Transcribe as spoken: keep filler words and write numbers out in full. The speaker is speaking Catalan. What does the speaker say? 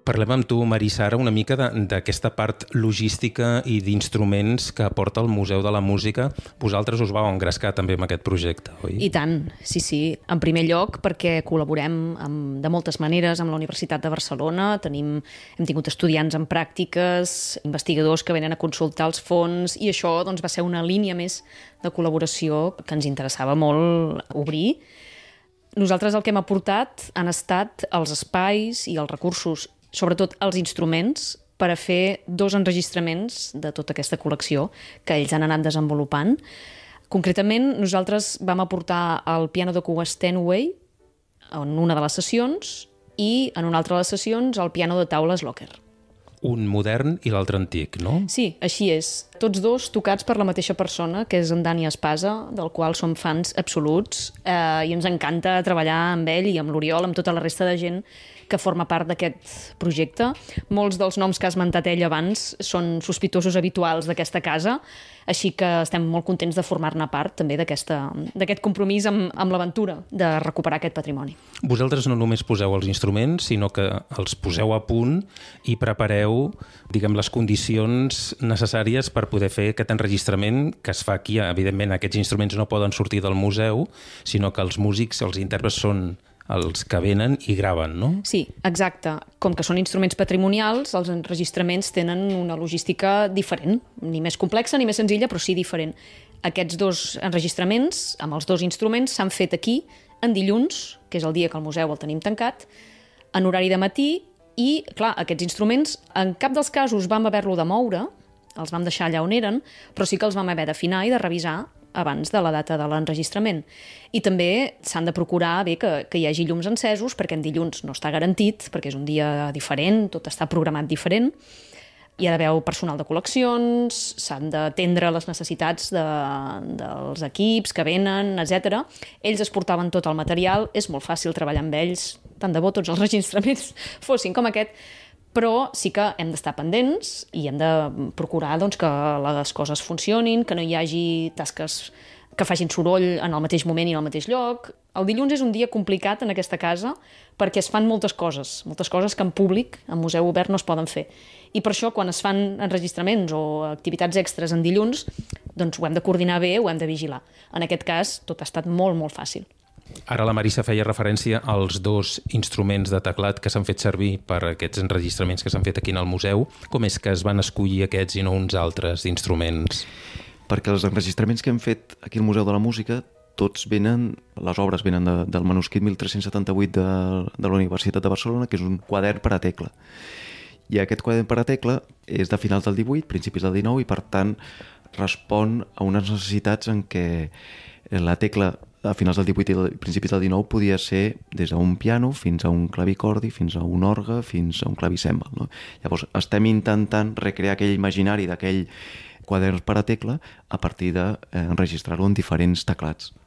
Parlem amb tu, Marissa, una mica d'aquesta part logística i d'instruments que aporta el Museu de la Música. Vosaltres us vau engrescar també amb aquest projecte, oi? I tant, sí, sí. En primer lloc, perquè col·laborem amb, de moltes maneres amb la Universitat de Barcelona. Tenim, hem tingut estudiants en pràctiques, investigadors que venen a consultar els fons, i això doncs, va ser una línia més de col·laboració que ens interessava molt obrir. Nosaltres el que hem aportat han estat els espais i els recursos, sobretot els instruments, per a fer dos enregistraments de tota aquesta col·lecció que ells han anat desenvolupant. Concretament, nosaltres vam aportar el piano de cua Steinway en una de les sessions i en una altra de les sessions el piano de taula Sloker. Un modern i l'altre antic, no? Sí, així és. Tots dos tocats per la mateixa persona, que és en Dani Espasa, del qual som fans absoluts, eh, i ens encanta treballar amb ell i amb l'Oriol, amb tota la resta de gent que forma part d'aquest projecte. Molts dels noms que ha esmentat ell abans són sospitosos habituals d'aquesta casa, així que estem molt contents de formar-ne part també d'aquest compromís amb, amb l'aventura de recuperar aquest patrimoni. Vosaltres no només poseu els instruments, sinó que els poseu a punt i prepareu, diguem, les condicions necessàries per poder fer aquest enregistrament que es fa aquí. Evidentment, aquests instruments no poden sortir del museu, sinó que els músics, els intèrprets són els que venen i graven, no? Sí, exacte. Com que són instruments patrimonials, els enregistraments tenen una logística diferent, ni més complexa ni més senzilla, però sí diferent. Aquests dos enregistraments, amb els dos instruments, s'han fet aquí en dilluns, que és el dia que el museu el tenim tancat, en horari de matí, i, clar, aquests instruments, en cap dels casos vam haver-lo de moure, els vam deixar allà on eren, però sí que els vam haver d'afinar i de revisar abans de la data de l'enregistrament. I també s'han de procurar bé que, que hi hagi llums encesos, perquè en dilluns no està garantit, perquè és un dia diferent, tot està programat diferent. Hi ha d'haver personal de col·leccions, s'han d'atendre les necessitats de, dels equips que venen, etcètera. Ells es portaven tot el material, és molt fàcil treballar amb ells, tant de bo tots els enregistraments fossin com aquest, però sí que hem d'estar pendents i hem de procurar doncs, que les coses funcionin, que no hi hagi tasques que facin soroll en el mateix moment i en el mateix lloc. El dilluns és un dia complicat en aquesta casa perquè es fan moltes coses, moltes coses que en públic, en museu obert, no es poden fer. I per això, quan es fan enregistraments o activitats extres en dilluns, doncs ho hem de coordinar bé, ho hem de vigilar. En aquest cas, tot ha estat molt, molt fàcil. Ara la Marissa feia referència als dos instruments de teclat que s'han fet servir per aquests enregistraments que s'han fet aquí en el museu. Com és que es van escollir aquests i no uns altres instruments? Perquè els enregistraments que hem fet aquí al Museu de la Música, tots venen, les obres venen de, del manuscrit mil tres-cents setanta-vuit de, de la Universitat de Barcelona, que és un quadern per a tecla. I aquest quadern per a tecla és de finals del divuit, principis del dinou, i per tant respon a unes necessitats en què la tecla a finals del divuit i principis del dinou podia ser des d'un piano fins a un clavicordi, fins a un orgue, fins a un clavicèmbal, no? Llavors estem intentant recrear aquell imaginari d'aquell quadern per a tecla a partir d'enregistrar-lo en diferents teclats.